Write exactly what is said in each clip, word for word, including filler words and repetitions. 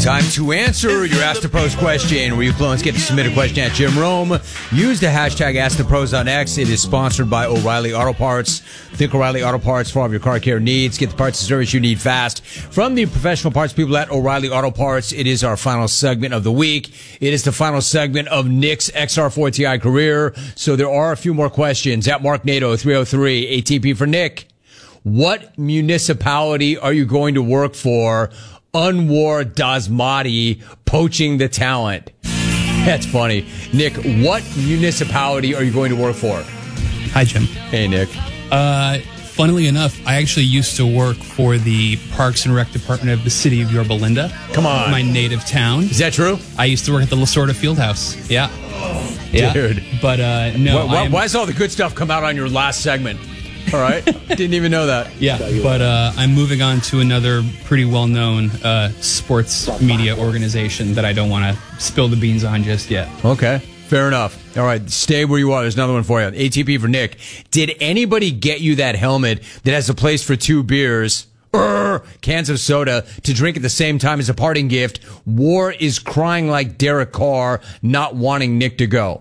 Time to answer your Ask the Pros question, where you clones get to submit a question at Jim Rome. Use the hashtag Ask the Pros on X. It is sponsored by O'Reilly Auto Parts. Think O'Reilly Auto Parts for all of your car care needs. Get the parts and service you need fast. From the professional parts people at O'Reilly Auto Parts, it is our final segment of the week. It is the final segment of Nick's X R four T I career. So there are a few more questions. At Mark Nato, three oh three, A T P for Nick. What municipality are you going to work for? Anwar Dasmati poaching the talent. That's funny. Nick, what municipality are you going to work for? Hi, Jim. Hey, Nick. Uh, funnily enough, I actually used to work for the Parks and Rec Department of the city of Yorba Linda. Come on. My native town. Is that true? I used to work at the Lasorda Fieldhouse. Yeah. Yeah. Dude. But uh, no. Why, why, am, why does all the good stuff come out on your last segment? All right. Didn't even know that. Yeah, but uh, I'm moving on to another pretty well-known uh, sports media organization that I don't want to spill the beans on just yet. Okay. Fair enough. All right. Stay where you are. There's another one for you. A T P for Nick. Did anybody get you that helmet that has a place for two beers, er, cans of soda, to drink at the same time as a parting gift? War is crying like Derek Carr, not wanting Nick to go.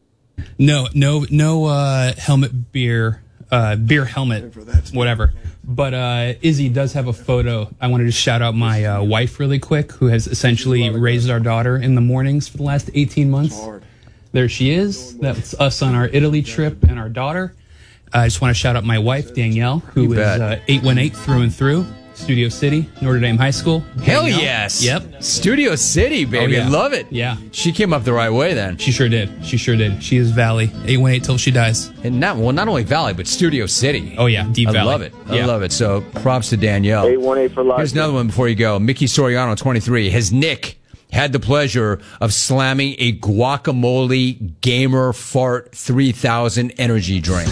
No, no, no uh, helmet beer. Uh, beer helmet, whatever. But uh, Izzy does have a photo. I wanted to shout out my uh, wife really quick, who has essentially raised our daughter in the mornings for the last eighteen months. There she is. That's us on our Italy trip and our daughter. I just want to shout out my wife, Danielle, who is uh, eight one eight through and through. Studio City, Notre Dame High School. Hell yes. Yep. Studio City, baby. Oh, yeah. Love it. Yeah. She came up the right way then. She sure did. She sure did. She is Valley. eight one eight till she dies. And not, well, not only Valley, but Studio City. Oh, yeah. Deep I Valley. love it. I yeah. love it. So props to Danielle. eight one eight for life. Here's another one before you go. Mickey Soriano, twenty-three. Has Nick had the pleasure of slamming a guacamole gamer fart three thousand energy drink?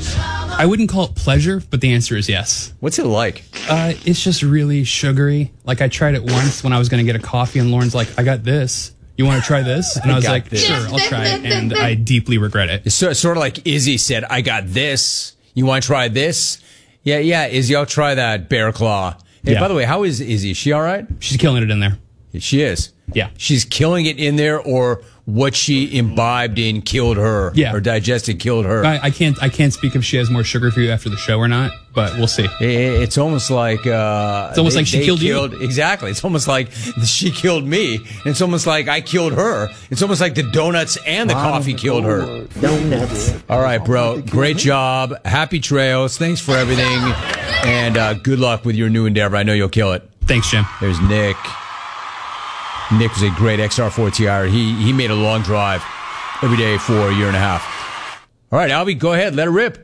I wouldn't call it pleasure, but the answer is yes. What's it like? Uh, it's just really sugary. Like, I tried it once when I was going to get a coffee, and Lauren's like, I got this. You want to try this? And I, I was like, this. Sure, I'll try it. And I deeply regret it. It's so, sort of like Izzy said, I got this. You want to try this? Yeah, yeah, Izzy, I'll try that Bear Claw. Hey, Yeah. by the way, how is Izzy? Is she all right? She's killing it in there. She is. Yeah. She's killing it in there, or what she imbibed in killed her. Yeah. Or digested killed her. I, I can't I can't speak if she has more sugar for you after the show or not, but we'll see. It's almost like uh, it's almost they, like she killed, killed you. Exactly. It's almost like she killed me. And it's almost like I killed her. It's almost like the donuts and the coffee killed her. Donuts. All right, bro. Great job. Happy trails. Thanks for everything. And uh, good luck with your new endeavor. I know you'll kill it. Thanks, Jim. There's Nick. Nick was a great X R four T I. He he made a long drive every day for a year and a half. All right, Albie, go ahead. Let it rip.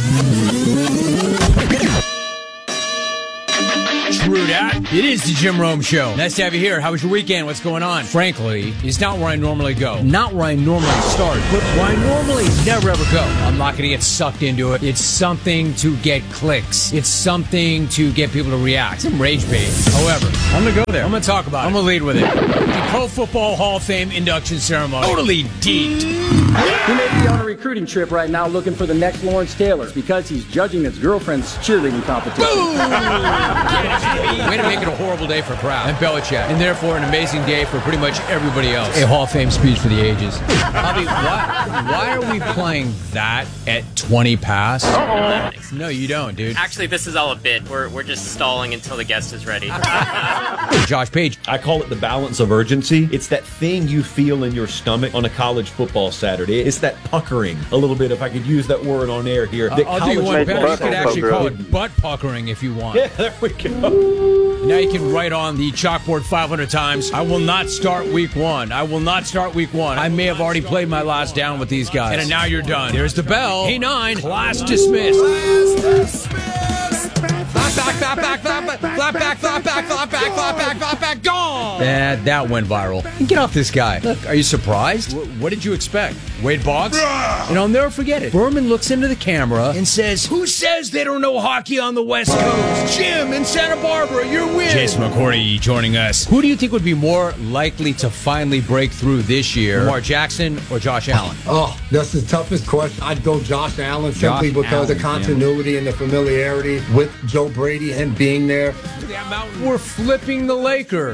True that. It is the Jim Rome Show. Nice to have you here. How was your weekend? What's going on? Frankly, it's not where I normally go. Not where I normally start, but where I normally never ever go. I'm not going to get sucked into it. It's something to get clicks. It's something to get people to react. Some rage bait. However, I'm going to go there. I'm going to talk about it. I'm going to lead with it. The Pro Football Hall of Fame induction ceremony. Totally deep. He may be on a recruiting trip right now looking for the next Lawrence Taylor because he's judging his girlfriend's cheerleading competition. Way to make it a horrible day for Kraft and Belichick, and therefore an amazing day for pretty much everybody else. A Hall of Fame speech for the ages. Bobby, why, why are we playing that at twenty past? Uh-oh. No, you don't, dude. Actually, this is all a bit. We're, we're just stalling until the guest is ready. Josh Page. I call it the balance of urgency. It's that thing you feel in your stomach on a college football Saturday. It's that puckering, a little bit, if I could use that word on air here. Uh, I'll do you one better. You could actually call puckering. it butt puckering if you want. Yeah, there we go. Now you can write on the chalkboard five hundred times, I will not start week one. I will not start week one. I may have already played my last down with these guys. And now you're done. There's the bell. Hey, nine. Class dismissed. Class dismissed. Flap back, flap back, flap back, flap back, flap back, flap back, flap back, flap back, gone. That, that went viral. Get off this guy. Look, are you surprised? W- what did you expect? Wade Boggs? And I'll never forget it. Berman looks into the camera and says, who says they don't know hockey on the West Coast? Jim in Santa Barbara, your win. Jason McCourty joining us. Who do you think would be more likely to finally break through this year? Lamar Jackson or Josh Allen? Oh, that's the toughest question. I'd go Josh Allen simply Josh because of the Allen, continuity yeah. and the familiarity with Joe Brady and being there. We're flipping the Lakers.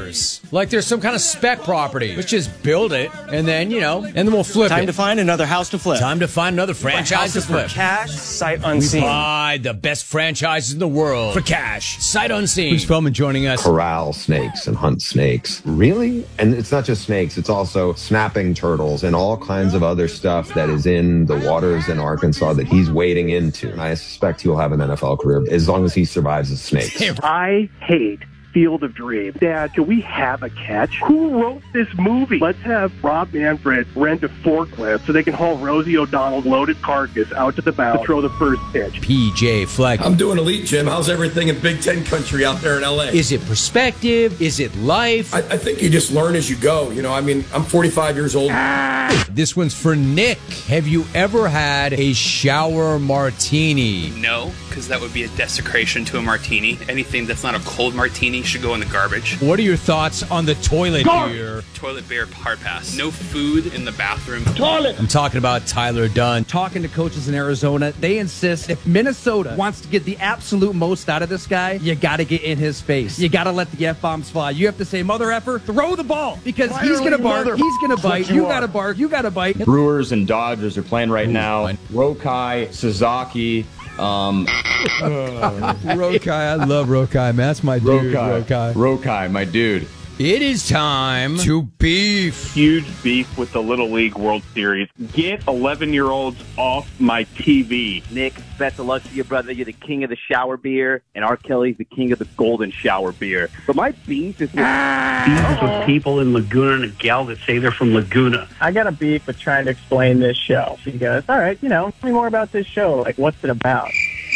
like there's some kind of spec property. Let's just build it, and then, you know, and then we'll flip Time it. to find another house to flip. Time to find another franchise to flip. For cash, sight We unseen. buy the best franchises in the world for cash, sight unseen. Bruce Feldman joining us. Corral snakes and hunt snakes. Really? And it's not just snakes, it's also snapping turtles and all kinds of other stuff that is in the waters in Arkansas that he's wading into. And I suspect he'll have an N F L career as long as he survives the snakes. I hate Field of Dreams. Dad, can we have a catch? Who wrote this movie? Let's have Rob Manfred rent a forklift so they can haul Rosie O'Donnell's loaded carcass out to the bow to throw the first pitch. P J Fleck. I'm doing elite, Jim. How's everything in Big Ten country out there in L A? Is it perspective? Is it life? I, I think you just learn as you go. You know, I mean, I'm forty-five years old. This one's for Nick. Have you ever had a shower martini? No, because that would be a desecration to a martini. Anything that's not a cold martini should go in the garbage. What are your thoughts on the toilet beer? Toilet beer, hard pass. No food in the bathroom. Toilet! I'm talking about Tyler Dunn. Talking to coaches in Arizona, they insist if Minnesota wants to get the absolute most out of this guy, you got to get in his face. You got to let the F-bombs fly. You have to say, mother effer, throw the ball. Because Why he's are going to we bark, mother- he's going to bite, you you are. got to bark, you got to bite. Brewers and Dodgers are playing right now. Rokai, Sasaki, um... Rokai, I love Rokai, man. That's my dude, Rokai. Rokai. Rokai, my dude. It is time to beef. Huge beef with the Little League World Series. Get eleven-year-olds off my T V. Nick, best of luck to you, brother. You're the king of the shower beer, and R. Kelly's the king of the golden shower beer. But my beef is with, beef with people in Laguna Niguel that say they're from Laguna. I got a beef with trying to explain this show. He goes, all right, you know, tell me more about this show. Like, what's it about?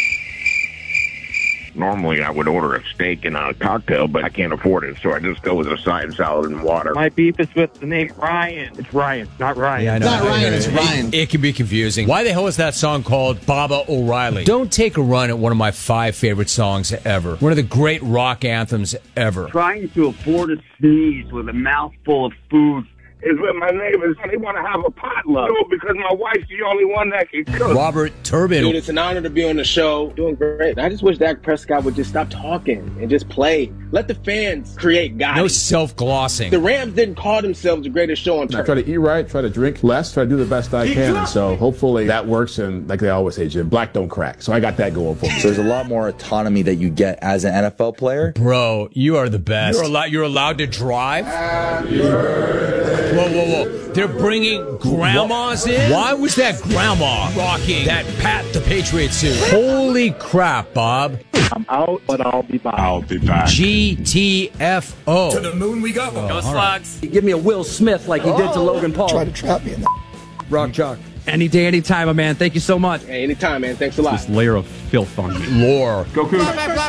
Normally, I would order a steak and a cocktail, but I can't afford it, so I just go with a side salad and water. My beef is with the name Ryan. It's Ryan, not Ryan. Yeah, I know. Not Ryan, it's Ryan. It, it can be confusing. Why the hell is that song called Baba O'Reilly? Don't take a run at one of my five favorite songs ever. One of the great rock anthems ever. Trying to afford a sneeze with a mouthful of food. Is with my neighbors. They want to have a potluck. No, because my wife's the only one that can cook. Robert Turbin. Dude, it's an honor to be on the show. Doing great. I just wish Dak Prescott would just stop talking and just play. Let the fans create guys. No self-glossing. The Rams didn't call themselves the greatest show on I turf. try to eat right, try to drink less, try to do the best I can. And so hopefully that works. And like they always say, Jim, black don't crack. So I got that going for me. So there's a lot more autonomy that you get as an N F L player. Bro, you are the best. You're allowed, you're allowed to drive? Whoa, whoa, whoa. They're bringing grandmas in? Why was that grandma rocking that Pat the Patriot suit? Holy crap, Bob. I'm out, but I'll be back. I'll be back. G T F O. To the moon we go. Go Slugs. Give me a Will Smith like he did to Logan Paul. Try to trap me in that. Rock Chalk. Any day, any time, my man. Thank you so much. Hey, anytime, man. Thanks a lot. This layer of filth on me. Lore. Go Cougs.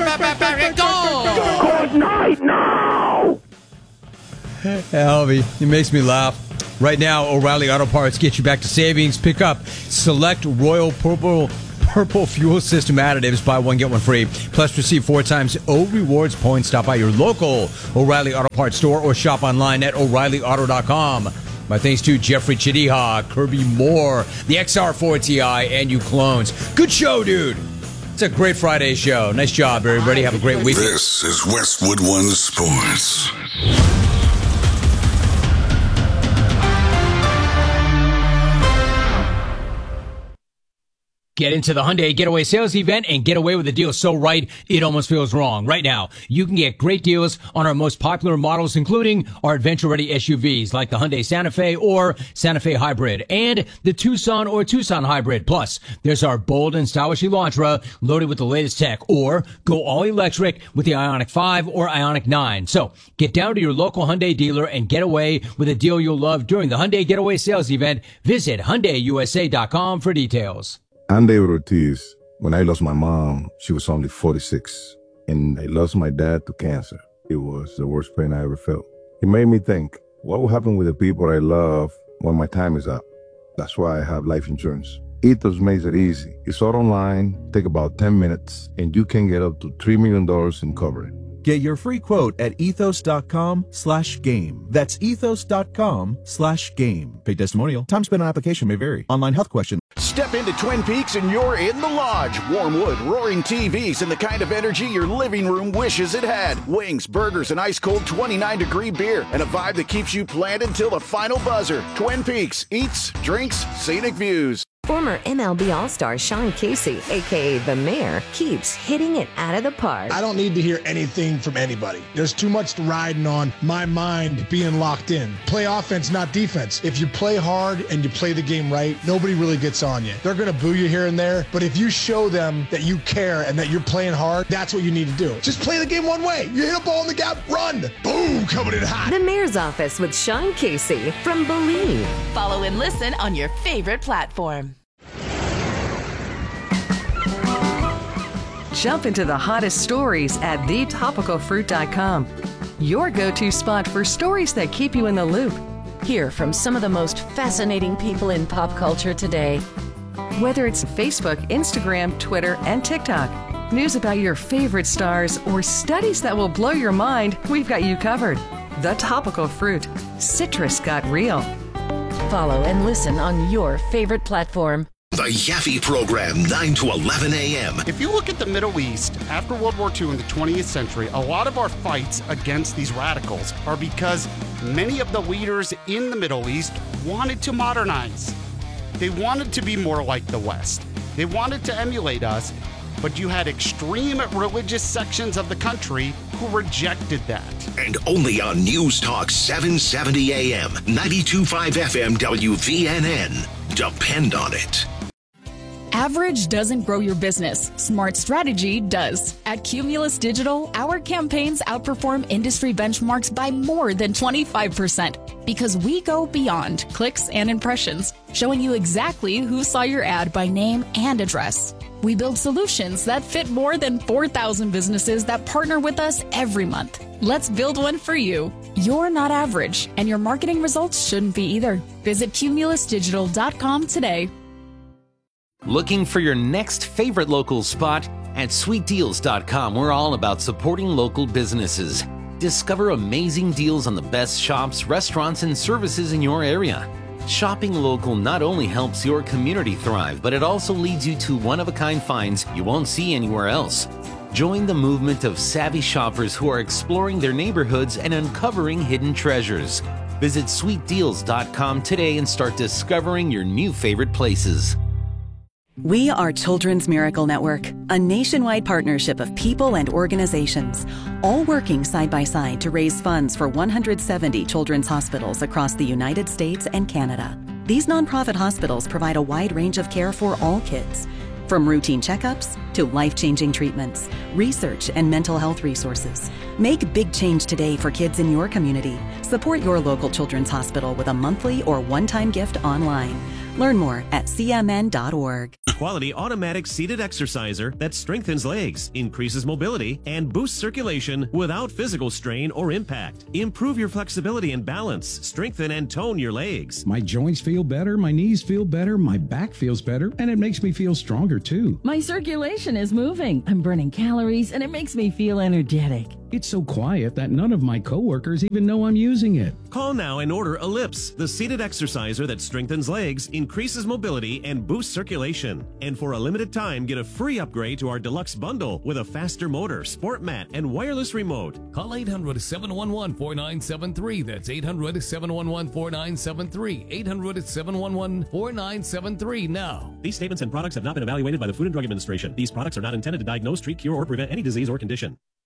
Good night now! Alvy, it makes me laugh. Right now, O'Reilly Auto Parts get you back to savings. Pick up select Royal Purple Purple Fuel System additives. Buy one, get one free. Plus, receive four times O Rewards points. Stop by your local O'Reilly Auto Parts store or shop online at O'Reilly Auto dot com. My thanks to Jeffrey Chidiha, Kirby Moore, the X R four T I, and you clones. Good show, dude. It's a great Friday show. Nice job, everybody. Have a great week. This is Westwood One Sports. Get into the Hyundai Getaway Sales Event and get away with a deal so right, it almost feels wrong. Right now, you can get great deals on our most popular models, including our adventure-ready S U Vs like the Hyundai Santa Fe or Santa Fe Hybrid and the Tucson or Tucson Hybrid. Plus, there's our bold and stylish Elantra loaded with the latest tech, or go all-electric with the Ioniq five or Ioniq nine. So, get down to your local Hyundai dealer and get away with a deal you'll love during the Hyundai Getaway Sales Event. Visit Hyundai U S A dot com for details. I'm David Ortiz. When I lost my mom, she was only forty-six, and I lost my dad to cancer. It was the worst pain I ever felt. It made me think, what will happen with the people I love when my time is up? That's why I have life insurance. Ethos makes it easy. It's all online, take about ten minutes, and you can get up to three million dollars in coverage. Get your free quote at ethos.com slash game. That's ethos.com slash game. Paid testimonial. Time spent on application may vary. Online health question. Step into Twin Peaks and you're in the lodge. Warm wood, roaring T Vs, and the kind of energy your living room wishes it had. Wings, burgers, and ice-cold twenty-nine degree beer, and a vibe that keeps you planted till the final buzzer. Twin Peaks. Eats, drinks, scenic views. Former M L B All-Star Sean Casey, a k a. The Mayor, keeps hitting it out of the park. I don't need to hear anything from anybody. There's too much riding on my mind being locked in. Play offense, not defense. If you play hard and you play the game right, nobody really gets on you. They're going to boo you here and there, but if you show them that you care and that you're playing hard, that's what you need to do. Just play the game one way. You hit a ball in the gap, run. Boom, coming in hot. The Mayor's Office with Sean Casey from Believe. Follow and listen on your favorite platform. Jump into the hottest stories at the topical fruit dot com. Your go-to spot for stories that keep you in the loop. Hear from some of the most fascinating people in pop culture today. Whether it's Facebook, Instagram, Twitter, and TikTok, news about your favorite stars, or studies that will blow your mind, we've got you covered. The Topical Fruit. Citrus got real. Follow and listen on your favorite platform. The Yaffe Program, nine to eleven a.m. If you look at the Middle East, after World War Two in the twentieth century, a lot of our fights against these radicals are because many of the leaders in the Middle East wanted to modernize. They wanted to be more like the West. They wanted to emulate us, but you had extreme religious sections of the country who rejected that. And only on News Talk seven seventy a.m., ninety-two point five F M W V N N. Depend on it. Average doesn't grow your business. Smart strategy does. At Cumulus Digital, our campaigns outperform industry benchmarks by more than twenty-five percent because we go beyond clicks and impressions, showing you exactly who saw your ad by name and address. We build solutions that fit more than four thousand businesses that partner with us every month. Let's build one for you. You're not average, and your marketing results shouldn't be either. Visit cumulus digital dot com today. Looking for your next favorite local spot? At sweet deals dot com, we're all about supporting local businesses. Discover amazing deals on the best shops, restaurants, and services in your area. Shopping local not only helps your community thrive, but it also leads you to one-of-a-kind finds you won't see anywhere else. Join the movement of savvy shoppers who are exploring their neighborhoods and uncovering hidden treasures. Visit sweet deals dot com today and start discovering your new favorite places. We are Children's Miracle Network, a nationwide partnership of people and organizations, all working side by side to raise funds for one hundred seventy children's hospitals across the United States and Canada. These nonprofit hospitals provide a wide range of care for all kids, from routine checkups to life-changing treatments, research, and mental health resources. Make big change today for kids in your community. Support your local children's hospital with a monthly or one-time gift online. Learn more at c m n dot org. Quality automatic seated exerciser that strengthens legs, increases mobility, and boosts circulation without physical strain or impact. Improve your flexibility and balance, strengthen and tone your legs. My joints feel better, my knees feel better, my back feels better, and it makes me feel stronger too. My circulation is moving. I'm burning calories, and it makes me feel energetic. It's so quiet that none of my coworkers even know I'm using it. Call now and order Ellipse, the seated exerciser that strengthens legs, increases mobility, and boosts circulation. And for a limited time, get a free upgrade to our deluxe bundle with a faster motor, sport mat, and wireless remote. Call eight hundred, seven one one, four nine seven three. That's eight hundred, seven one one, four nine seven three. eight hundred, seven one one, four nine seven three now. These statements and products have not been evaluated by the Food and Drug Administration. These products are not intended to diagnose, treat, cure, or prevent any disease or condition.